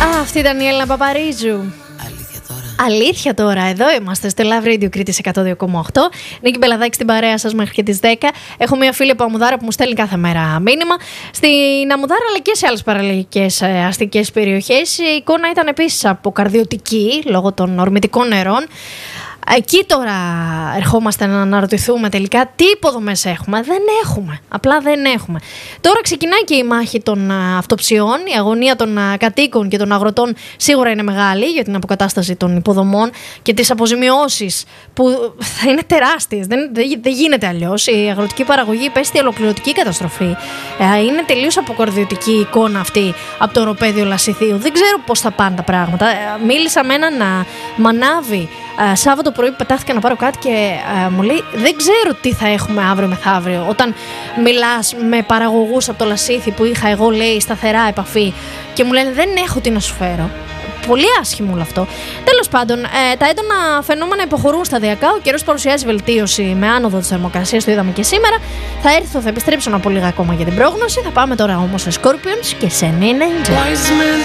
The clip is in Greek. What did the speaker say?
Αυτή ήταν η Έλληνα Παπαρίζου. Αλήθεια τώρα, εδώ είμαστε στο Love Radio Κρήτης 102,8. Νίκη Μπελαδάκη στην παρέα σας μέχρι και τις 10. Έχω μια φίλη από Αμμουδάρα που μου στέλνει κάθε μέρα μήνυμα. Στην Αμμουδάρα αλλά και σε άλλες παραλιακές αστικές περιοχές η εικόνα ήταν επίσης αποκαρδιωτική λόγω των ορμητικών νερών. Εκεί τώρα ερχόμαστε να αναρωτηθούμε τελικά τι υποδομές έχουμε. Δεν έχουμε. Απλά δεν έχουμε. Τώρα ξεκινάει και η μάχη των αυτοψιών. Η αγωνία των κατοίκων και των αγροτών σίγουρα είναι μεγάλη για την αποκατάσταση των υποδομών και τις αποζημιώσεις που θα είναι τεράστιες. Δεν γίνεται αλλιώς. Η αγροτική παραγωγή υπέστη ολοκληρωτική καταστροφή. Είναι τελείως αποκαρδιωτική η εικόνα αυτή από το οροπέδιο Λασιθίου. Δεν ξέρω πώς θα πάνε τα πράγματα. Μίλησα με έναν μανάβη Σάββατο πρωί που πετάχτηκα να πάρω κάτι και μου λέει δεν ξέρω τι θα έχουμε αύριο μεθαύριο. Όταν μιλάς με παραγωγούς από το Λασίθι που είχα εγώ, λέει, σταθερά επαφή και μου λένε δεν έχω τι να σου φέρω. Πολύ άσχημο όλο αυτό. Τέλος πάντων, τα έντονα φαινόμενα υποχωρούν σταδιακά. Ο καιρός παρουσιάζει βελτίωση με άνοδο της θερμοκρασίας, το είδαμε και σήμερα. Θα επιστρέψω από λίγα ακόμα για την πρόγνωση. Θα πάμε τώρα όμως σε Scorpions και σε Nine Angels.